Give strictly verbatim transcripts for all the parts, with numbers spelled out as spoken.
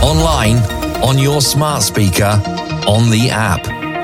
online, on your smart speaker, on the app.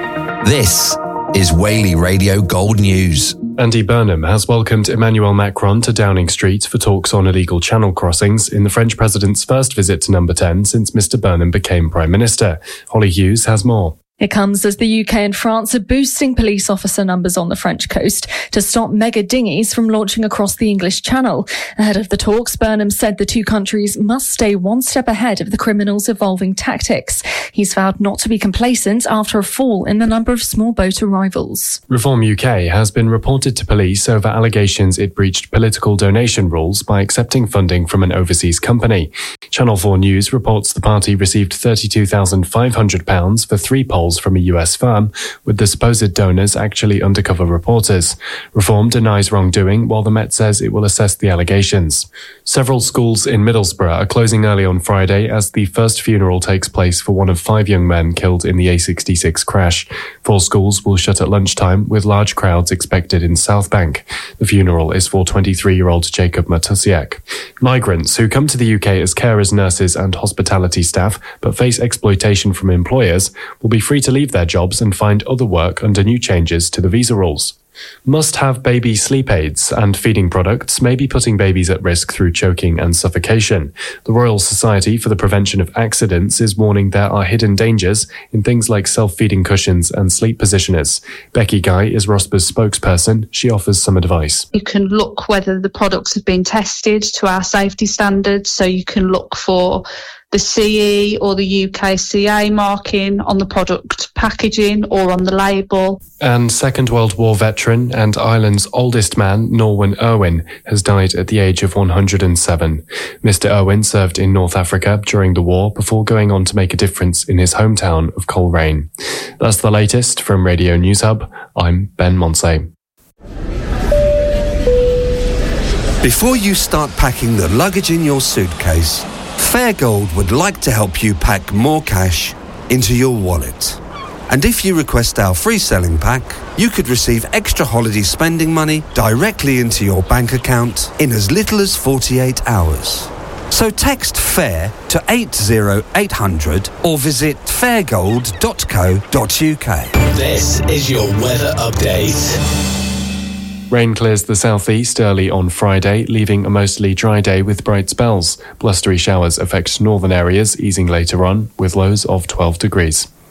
This is Whaley Radio Gold News. Andy Burnham has welcomed Emmanuel Macron to Downing Street for talks on illegal channel crossings in the French president's first visit to Number ten since Mister Burnham became Prime Minister. Holly Hughes has more. It comes as the U K and France are boosting police officer numbers on the French coast to stop mega dinghies from launching across the English Channel. Ahead of the talks, Burnham said the two countries must stay one step ahead of the criminals' evolving tactics. He's vowed not to be complacent after a fall in the number of small boat arrivals. Reform U K has been reported to police over allegations it breached political donation rules by accepting funding from an overseas company. Channel four News reports the party received thirty-two thousand five hundred pounds for three polls from a U S firm, with the supposed donors actually undercover reporters. Reform denies wrongdoing, while the Met says it will assess the allegations. Several schools in Middlesbrough are closing early on Friday as the first funeral takes place for one of five young men killed in the A sixty-six crash. Four schools will shut at lunchtime, with large crowds expected in South Bank. The funeral is for twenty-three-year-old Jacob Matusiak. Migrants who come to the U K as carers, nurses and hospitality staff but face exploitation from employers will be free to leave their jobs and find other work under new changes to the visa rules. Must-have baby sleep aids and feeding products may be putting babies at risk through choking and suffocation. The Royal Society for the Prevention of Accidents is warning there are hidden dangers in things like self-feeding cushions and sleep positioners. Becky Guy is ROSPA's spokesperson. She offers some advice. You can look whether the products have been tested to our safety standards, so you can look for the C E or the U K C A marking on the product packaging or on the label. And Second World War veteran and Ireland's oldest man, Norwin Irwin, has died at the age of one hundred seven. Mister Irwin served in North Africa during the war before going on to make a difference in his hometown of Coleraine. That's the latest from Radio News Hub. I'm Ben Monsey. Before you start packing the luggage in your suitcase, Fairgold would like to help you pack more cash into your wallet. And if you request our free selling pack, you could receive extra holiday spending money directly into your bank account in as little as forty-eight hours. So text FAIR to eight zero eight hundred or visit fairgold dot co dot uk. This is your weather update. Rain clears the southeast early on Friday, leaving a mostly dry day with bright spells. Blustery showers affect northern areas, easing later on, with lows of twelve degrees.